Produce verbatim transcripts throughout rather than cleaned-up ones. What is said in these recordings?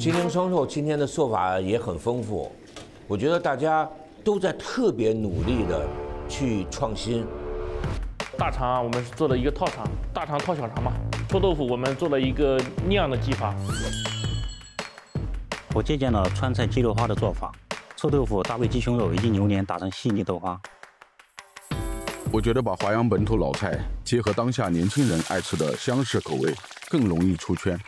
金陵双寿今天的做法也很丰富，我觉得大家都在特别努力的去创新。 大肠我们是做了一个套肠，大肠套小肠嘛。臭豆腐我们做了一个酿的技法。 我借鉴了川菜鸡柳花的做法，臭豆腐搭配鸡胸肉以及榴莲打成细腻豆花。 我觉得把淮扬本土老菜结合当下年轻人爱吃的湘式口味，更容易出圈。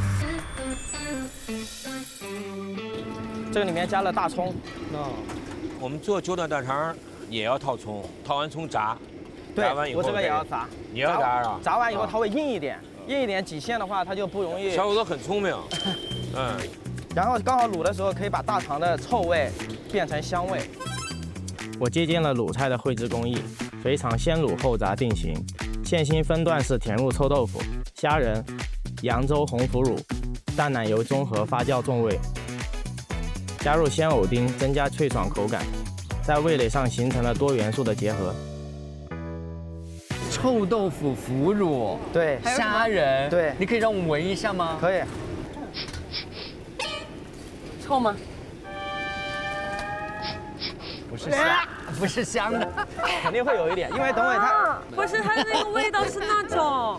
这个里面加了大葱。 那我们做九转大肠也要套葱，套完葱炸， 对， 炸完以后我这个也要炸。 你要炸啊？ 炸完以后它会硬一点，硬一点挤馅的话它就不容易。 小伙子很聪明，嗯。 然后刚好卤的时候可以把大肠的臭味变成香味。我借鉴了鲁菜的绘制工艺。肥肠先卤后炸定型，馅心分段式填入臭豆腐、虾仁、扬州红腐乳、淡奶油中和发酵重味，加入鲜藕丁增加脆爽口感，在味蕾上形成了多元素的结合。 臭豆腐腐乳， 对， 虾仁， 对， 你可以让我们闻一下吗？ 可以。 臭吗？不是香，不是香的， 肯定会有一点，因为等会它、 啊、不是它的那个味道是那种，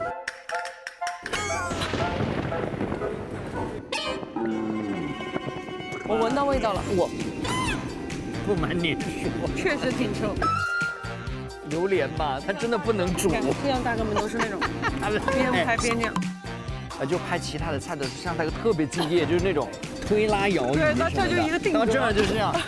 我闻到味道了，我不瞒你说， 确实挺臭。 榴莲吧，它真的不能煮。 这样大哥们都是那种边拍边酿。 呃，就拍其他的菜的时候，像大哥特别敬业，就是那种推拉摇移。 对，到这就一个定格。 到这儿就这样。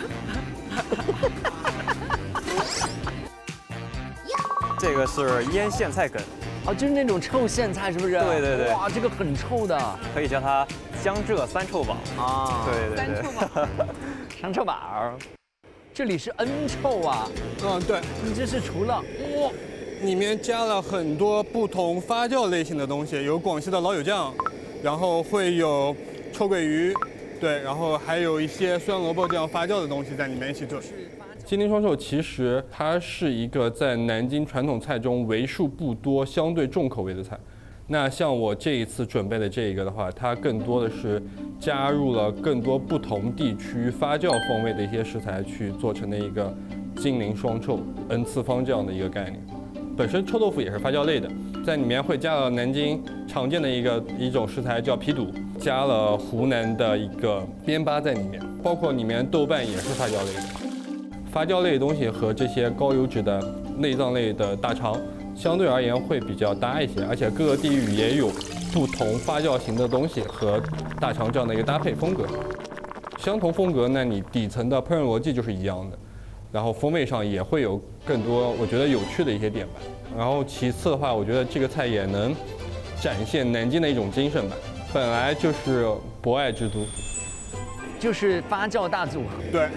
这个是腌苋菜梗， 哦，就是那种臭苋菜，是不是？ 对对对。 哇，这个很臭的， 可以叫它江浙三臭宝啊。 对对对。 三臭宝。 三臭宝。这里是恩臭啊。 嗯，对。 你这是除了哇， 里面加了很多不同发酵类型的东西，有广西的老友酱，然后会有臭鳜鱼，对，然后还有一些酸萝卜这样发酵的东西在里面一起做。 金陵双寿其实它是一个在南京传统菜中为数不多相对重口味的菜。那像我这一次准备的这一个的话，它更多的是加入了更多不同地区发酵风味的一些食材去做成的一个金陵双臭 N 次方这样的一个概念。本身臭豆腐也是发酵类的，在里面会加了南京常见的一个一种食材叫皮肚，加了湖南的一个边巴在里面，包括里面豆瓣也是发酵类的。发酵类的东西和这些高油脂的内脏类的大肠相对而言会比较搭一些，而且各个地域也有不同发酵型的东西和大肠这样的一个搭配风格。相同风格，那你底层的烹饪逻辑就是一样的，然后风味上也会有更多我觉得有趣的一些点吧。然后其次的话，我觉得这个菜也能展现南京的一种精神吧，本来就是博爱之都， 就是发酵大祖。 对。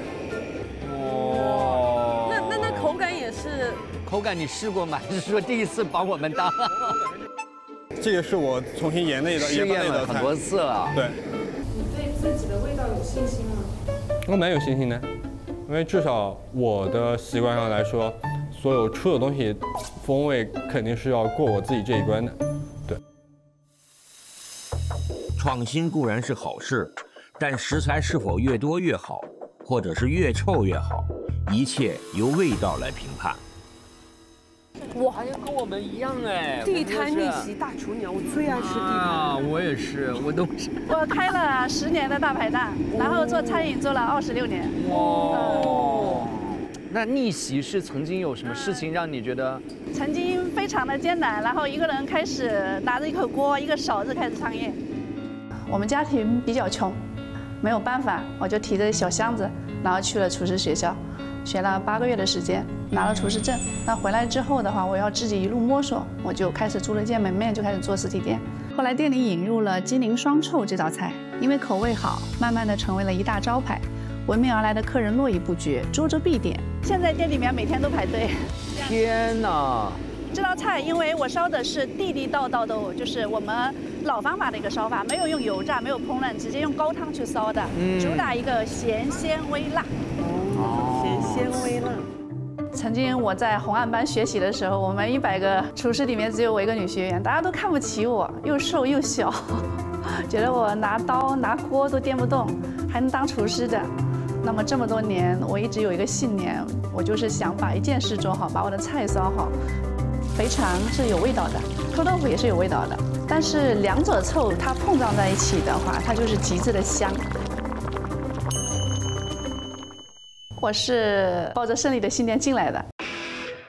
哇，那那那口感也是。 口感你试过吗？还是说第一次把我们当？ 这个是我重新研的一道试验了很多次了。 对。 你对自己的味道有信心吗？ 我蛮有信心的，因为至少我的习惯上来说，所有出的东西风味肯定是要过我自己这一关的。对。 创新固然是好事，但食材是否越多越好，或者是越臭越好，一切由味道来评判。 哇，好像跟我们一样哎！ 地摊逆袭大厨娘，我最爱吃地摊啊！我也是，我都是。 我开了十年的大排档，然后做餐饮做了二十六年。 哇！那逆袭是曾经有什么事情让你觉得？ 曾经非常的艰难，然后一个人开始拿着一口锅、一个勺子开始创业。我们家庭比较穷，没有办法，我就提着小箱子，然后去了厨师学校。学了八个月的时间，拿了厨师证。那回来之后的话，我要自己一路摸索，我就开始租了间门面，就开始做实体店。后来店里引入了金陵双臭这道菜，因为口味好，慢慢的成为了一大招牌，闻名而来的客人络绎不绝，桌着必点。现在店里面每天都排队。 天哪！ 这道菜因为我烧的是地地道道的，就是我们老方法的一个烧法，没有用油炸，没有烹饪，直接用高汤去烧的，嗯、主打一个咸鲜微辣。 哦，咸鲜微辣。 曾经我在红案班学习的时候，我们一百个厨师里面只有我一个女学员，大家都看不起我，又瘦又小， 觉得我拿刀拿锅都颠不动，还能当厨师的。那么这么多年，我一直有一个信念，我就是想把一件事做好，把我的菜烧好。肥肠是有味道的，臭豆腐也是有味道的，但是两者臭它碰撞在一起的话，它就是极致的香。我是抱着胜利的信念进来的。